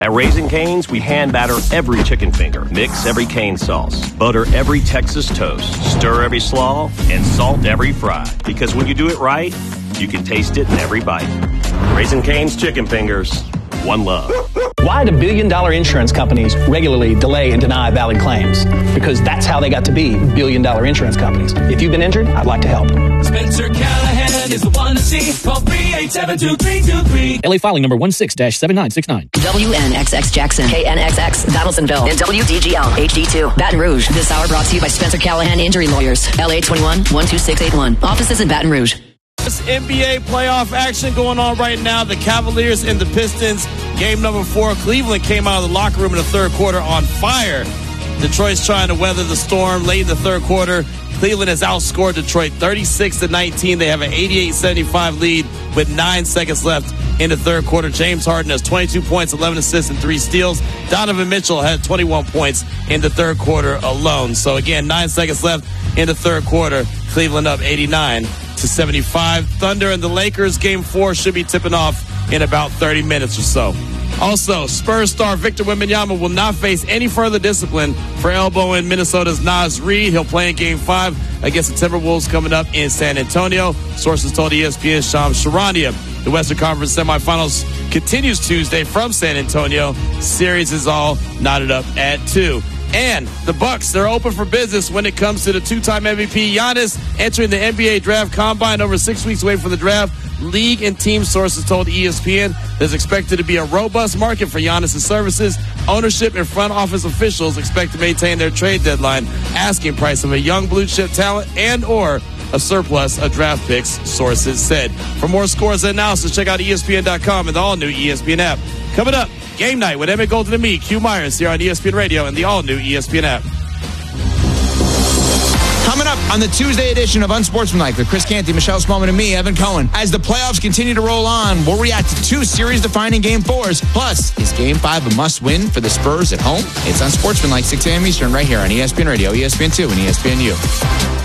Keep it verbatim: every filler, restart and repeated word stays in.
At Raising Cane's, we hand batter every chicken finger, mix every cane sauce, butter every Texas toast, stir every slaw, and salt every fry. Because when you do it right, you can taste it in every bite. Raising Cane's chicken fingers, one love. Why do billion-dollar insurance companies regularly delay and deny valid claims? Because that's how they got to be billion-dollar insurance companies. If you've been injured, I'd like to help. Spencer Callahan is the one to see. Call three eight seven two three two three. L A filing number one six dash seven nine six nine. W N X X Jackson, K N X X Donaldsonville, and W D G L H D two Baton Rouge. This hour brought to you by Spencer Callahan Injury Lawyers. L A twenty-one one two six eight one. Offices in Baton Rouge. This N B A playoff action going on right now. The Cavaliers and the Pistons. Game number four. Cleveland came out of the locker room in the third quarter on fire. Detroit's trying to weather the storm late in the third quarter. Cleveland has outscored Detroit thirty-six to nineteen. They have an eighty-eight seventy-five lead with nine seconds left in the third quarter. James Harden has twenty-two points, eleven assists, and three steals. Donovan Mitchell had twenty-one points in the third quarter alone. So again, nine seconds left in the third quarter. Cleveland up eighty-nine to seventy-five. Thunder and the Lakers game four should be tipping off in about thirty minutes or so. Also, Spurs star Victor Wembanyama will not face any further discipline for elbowing Minnesota's Naz Reid. He'll play in Game five against the Timberwolves coming up in San Antonio. Sources told E S P N's Shams Charania. The Western Conference semifinals continues Tuesday from San Antonio. Series is all knotted up at two. And the Bucks, they're open for business when it comes to the two-time M V P Giannis entering the N B A Draft Combine over six weeks away from the draft. League and team sources told E S P N there's expected to be a robust market for Giannis' services. Ownership and front office officials expect to maintain their trade deadline asking price of a young blue chip talent and or a surplus of draft picks, sources said. For more scores and analysis, check out E S P N dot com and the all-new E S P N app. Coming up, Game Night with Emmett Golden and me, Q Myers, here on E S P N Radio and the all-new E S P N app. Coming up on the Tuesday edition of Unsportsmanlike with Chris Canty, Michelle Smallman, and me, Evan Cohen. As the playoffs continue to roll on, we'll react to two series-defining Game fours. Plus, is Game five a must-win for the Spurs at home? It's Unsportsmanlike, six a.m. Eastern, right here on E S P N Radio, E S P N two, and E S N U.